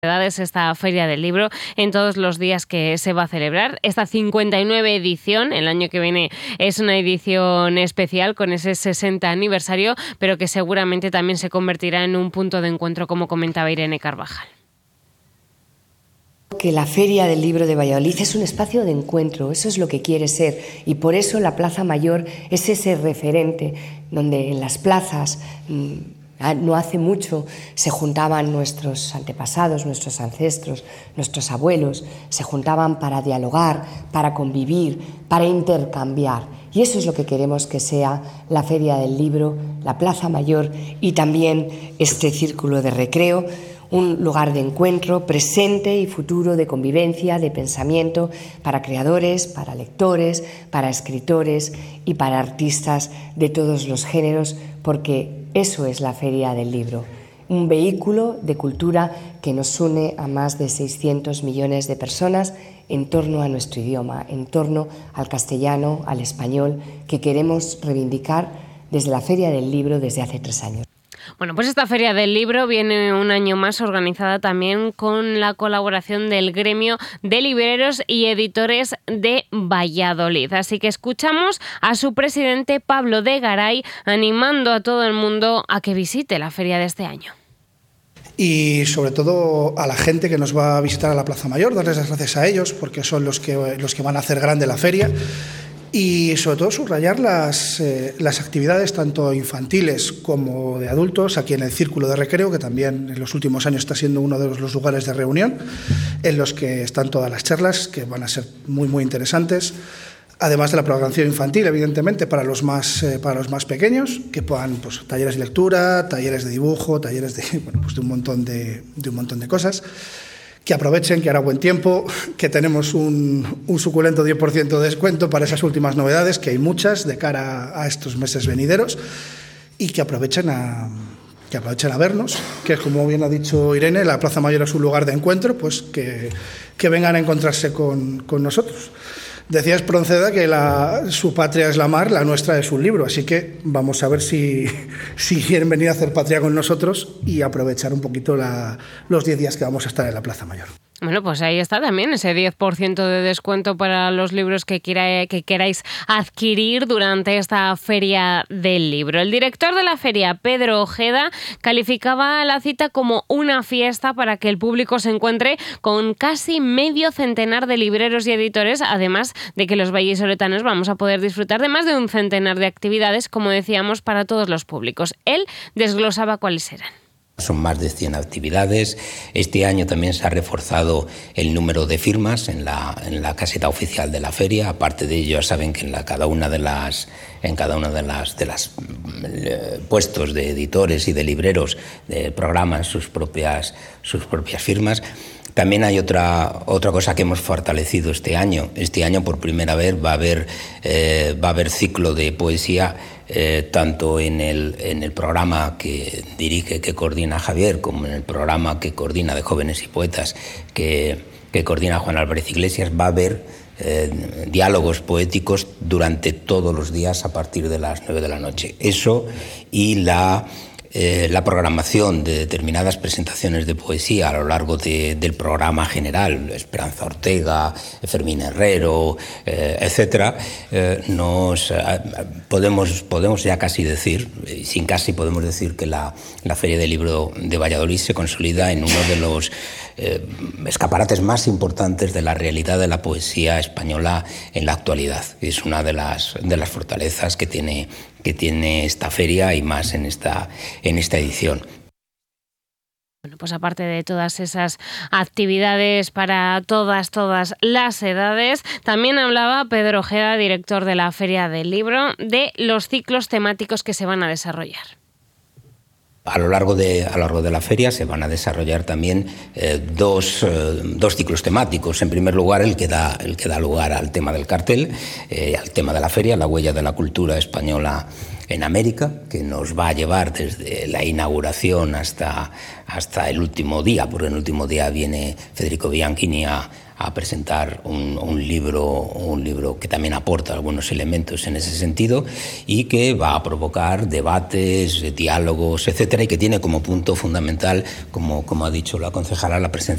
esta Feria del Libro en todos los días que se va a celebrar. Esta 59 edición, el año que viene es una edición especial con ese 60 aniversario, pero que seguramente también se convertirá en un punto de encuentro, como comentaba Irene Carvajal. Que la Feria del Libro de Valladolid es un espacio de encuentro, eso es lo que quiere ser, y por eso la Plaza Mayor es ese referente donde en las plazas no hace mucho se juntaban nuestros antepasados, nuestros ancestros, nuestros abuelos, se juntaban para dialogar, para convivir, para intercambiar. Y eso es lo que queremos que sea la Feria del Libro, la Plaza Mayor y también este círculo de recreo, un lugar de encuentro presente y futuro, de convivencia, de pensamiento para creadores, para lectores, para escritores y para artistas de todos los géneros, porque eso es la Feria del Libro, un vehículo de cultura que nos une a más de 600 millones de personas en torno a nuestro idioma, en torno al castellano, al español, que queremos reivindicar desde la Feria del Libro desde hace 3 años. Bueno, pues esta Feria del Libro viene un año más organizada también con la colaboración del Gremio de Libreros y Editores de Valladolid. Así que escuchamos a su presidente, Pablo de Garay, animando a todo el mundo a que visite la feria de este año. Y sobre todo a la gente que nos va a visitar a la Plaza Mayor, darles las gracias a ellos porque son los que van a hacer grande la feria. Y sobre todo subrayar las actividades tanto infantiles como de adultos aquí en el Círculo de Recreo, que también en los últimos años está siendo uno de los lugares de reunión en los que están todas las charlas, que van a ser muy, muy interesantes. Además de la programación infantil, evidentemente, para los más pequeños, que puedan, pues, talleres de lectura, talleres de dibujo, talleres de un montón de cosas. Que aprovechen, que hará buen tiempo, que tenemos un suculento 10% de descuento para esas últimas novedades, que hay muchas de cara a estos meses venideros, y que aprovechen a vernos, que como bien ha dicho Irene, la Plaza Mayor es un lugar de encuentro, pues que vengan a encontrarse con nosotros. Decía Espronceda que su patria es la mar, la nuestra es un libro, así que vamos a ver si quieren venir a hacer patria con nosotros y aprovechar un poquito los 10 días que vamos a estar en la Plaza Mayor. Bueno, pues ahí está también ese 10% de descuento para los libros que queráis adquirir durante esta Feria del Libro. El director de la feria, Pedro Ojeda, calificaba la cita como una fiesta para que el público se encuentre con casi medio centenar de libreros y editores, además de que los vallisoletanos vamos a poder disfrutar de más de un centenar de actividades, como decíamos, para todos los públicos. Él desglosaba cuáles eran. Son más de 100 actividades. Este año también se ha reforzado el número de firmas en la caseta oficial de la feria. Aparte de ello, ya saben que en cada una de las puestos de editores y de libreros programan sus propias firmas. También hay otra cosa que hemos fortalecido este año. Este año, por primera vez, va a haber ciclo de poesía tanto en el programa que dirige, que coordina Javier, como en el programa que coordina de Jóvenes y Poetas, que coordina Juan Álvarez Iglesias. Va a haber diálogos poéticos durante todos los días a partir de las 9 de la noche. Eso y la programación de determinadas presentaciones de poesía a lo largo del programa general, Esperanza Ortega, Fermín Herrero, etcétera, podemos ya casi decir, sin casi podemos decir que la Feria del Libro de Valladolid se consolida en uno de los escaparates más importantes de la realidad de la poesía española en la actualidad. Es una de las fortalezas que tiene esta feria y más en esta edición. Bueno, pues aparte de todas esas actividades para todas las edades, también hablaba Pedro Ojeda, director de la Feria del Libro, de los ciclos temáticos que se van a desarrollar. A lo largo de la feria se van a desarrollar también dos ciclos temáticos. En primer lugar, el que da lugar al tema del cartel, al tema de la feria, la huella de la cultura española en América, que nos va a llevar desde la inauguración hasta el último día, porque en el último día viene Federico Bianchini a presentar un libro que también aporta algunos elementos en ese sentido y que va a provocar debates, diálogos, etcétera, y que tiene como punto fundamental, como ha dicho la concejala, la presencia